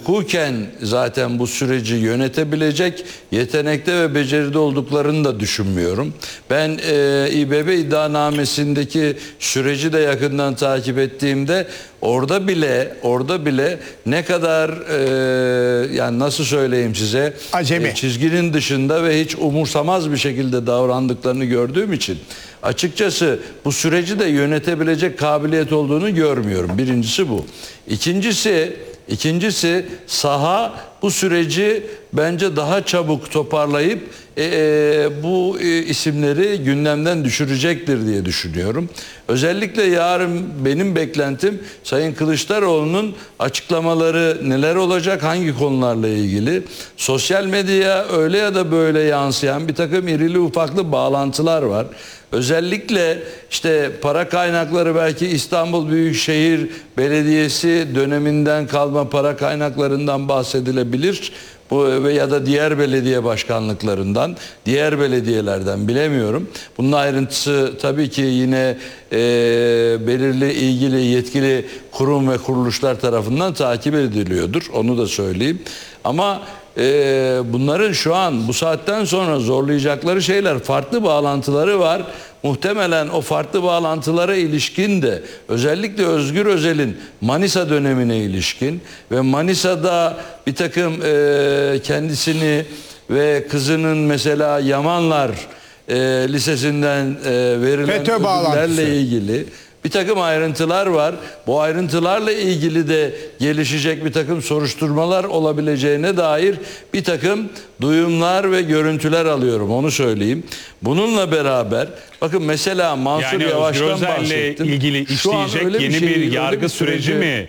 hukuken zaten bu süreci yönetebilecek yetenekte ve beceride olduklarını da düşünmüyorum. Ben İBB iddianamesindeki süreci de yakından takip ettiğimde orada bile ne kadar yani nasıl söyleyeyim size, acemi, çizginin dışında ve hiç umursamaz bir şekilde davrandıklarını gördüğüm için açıkçası bu süreci de yönetebilecek kabiliyet olduğunu görmüyorum. Birincisi bu. İkincisi saha bu süreci bence daha çabuk toparlayıp bu isimleri gündemden düşürecektir diye düşünüyorum. Özellikle yarın benim beklentim Sayın Kılıçdaroğlu'nun açıklamaları neler olacak, hangi konularla ilgili. Sosyal medyaya öyle ya da böyle yansıyan bir takım irili ufaklı bağlantılar var. Özellikle işte para kaynakları, belki İstanbul Büyükşehir Belediyesi döneminden kalma para kaynaklarından bahsedilebilir. Bu ya da diğer belediye başkanlıklarından, diğer belediyelerden bilemiyorum. Bunun ayrıntısı tabii ki yine belirli ilgili yetkili kurum ve kuruluşlar tarafından takip ediliyordur. Onu da söyleyeyim. Ama bunların şu an bu saatten sonra zorlayacakları şeyler, farklı bağlantıları var. Muhtemelen o farklı bağlantılara ilişkin de özellikle Özgür Özel'in Manisa dönemine ilişkin ve Manisa'da bir takım kendisini ve kızının mesela Yamanlar Lisesi'nden verilen ödüllerle ilgili bir takım ayrıntılar var. Bu ayrıntılarla ilgili de gelişecek bir takım soruşturmalar olabileceğine dair bir takım duyumlar ve görüntüler alıyorum. Onu söyleyeyim. Bununla beraber bakın mesela Mansur Yavaş'tan bahsettim. ilgili işleyecek yeni bir yargı süreci mi?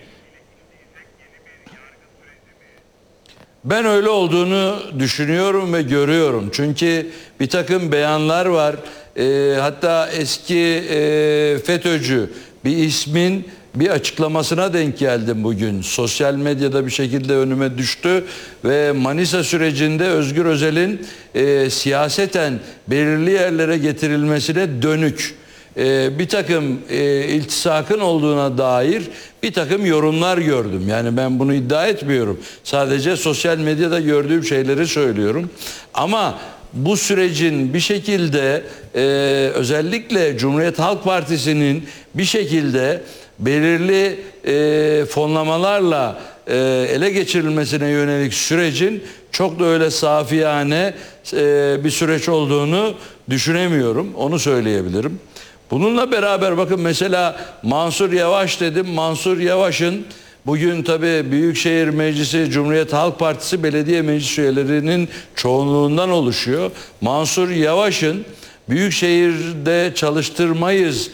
Ben öyle olduğunu düşünüyorum ve görüyorum. Çünkü bir takım beyanlar var. Hatta eski FETÖ'cü bir ismin bir açıklamasına denk geldim bugün. Sosyal medyada bir şekilde önüme düştü ve Manisa sürecinde Özgür Özel'in siyaseten belirli yerlere getirilmesine dönük bir takım iltisakın olduğuna dair bir takım yorumlar gördüm. Yani ben bunu iddia etmiyorum. Sadece sosyal medyada gördüğüm şeyleri söylüyorum. Ama bu sürecin bir şekilde özellikle Cumhuriyet Halk Partisi'nin bir şekilde belirli fonlamalarla ele geçirilmesine yönelik sürecin çok da öyle safiyane bir süreç olduğunu düşünemiyorum. Onu söyleyebilirim. Bununla beraber bakın mesela Mansur Yavaş dedim. Mansur Yavaş'ın bugün tabii Büyükşehir Meclisi Cumhuriyet Halk Partisi belediye meclis üyelerinin çoğunluğundan oluşuyor. Mansur Yavaş'ın Büyükşehir'de çalıştırmayız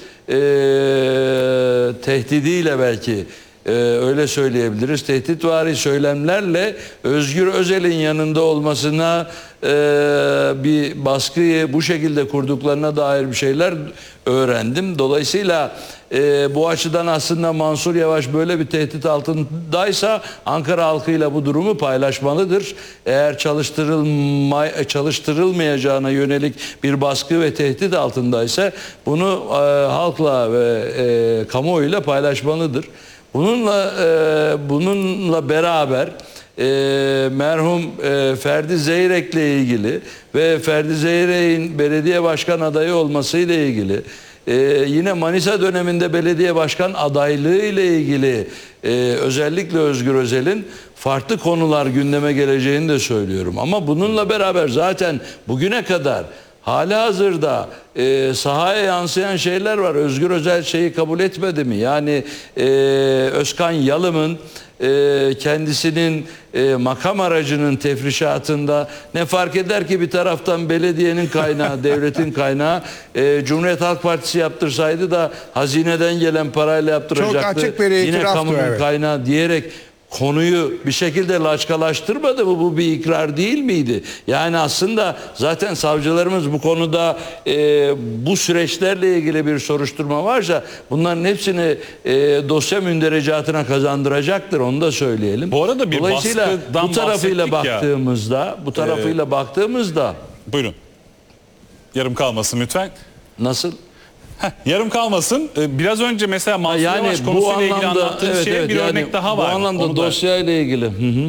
tehdidiyle belki öyle söyleyebiliriz. Tehditvari söylemlerle Özgür Özel'in yanında olmasına bir baskıyı bu şekilde kurduklarına dair bir şeyler öğrendim. Dolayısıyla bu açıdan aslında Mansur Yavaş böyle bir tehdit altındaysa Ankara halkıyla bu durumu paylaşmalıdır. Eğer çalıştırılmayacağına yönelik bir baskı ve tehdit altındaysa bunu halkla ve kamuoyuyla paylaşmalıdır. Bununla beraber merhum Ferdi Zeyrek'le ilgili ve Ferdi Zeyrek'in belediye başkan adayı olması ile ilgili yine Manisa döneminde belediye başkan adaylığı ile ilgili özellikle Özgür Özel'in farklı konular gündeme geleceğini de söylüyorum. Ama bununla beraber zaten bugüne kadar halihazırda sahaya yansıyan şeyler var. Özgür Özel şeyi kabul etmedi mi? Yani Özkan Yalım'ın kendisinin makam aracının tefrişatında ne fark eder ki bir taraftan belediyenin kaynağı, devletin kaynağı Cumhuriyet Halk Partisi yaptırsaydı da hazineden gelen parayla yaptıracaktı. Çok açık bir yine kamunun kaynağı diyerek konuyu bir şekilde laçkalaştırmadı mı? Bu bir ikrar değil miydi? Yani aslında zaten savcılarımız bu konuda bu süreçlerle ilgili bir soruşturma varsa bunların hepsini dosya münderecatına kazandıracaktır. Onu da söyleyelim. Bu arada bir dolayısıyla bu tarafıyla baktığımızda buyurun. Yarım kalmasın lütfen. Nasıl? Yarım kalmasın. Biraz önce mesela Mansur Yavaş konusuyla ilgili anlattığınız şeye bir örnek daha var. Bu anlamda dosyayla ilgili.